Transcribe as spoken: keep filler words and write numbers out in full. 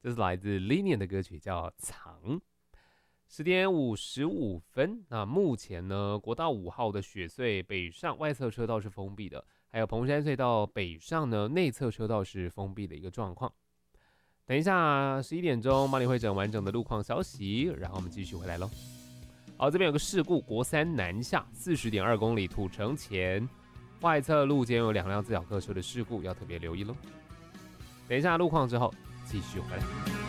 这是来自 Linian 的歌曲，叫《藏》。十点五十五分，那目前呢，国道五号的雪隧北上外侧车道是封闭的，还有彭山隧道北上呢内侧车道是封闭的一个状况。等一下十一点钟，帮你会整完整的路况消息，然后我们继续回来喽。好，这边有个事故，国三南下四十点二公里土城前外侧路肩有两辆自小客车的事故，要特别留意喽。等一下路况之后继续回来。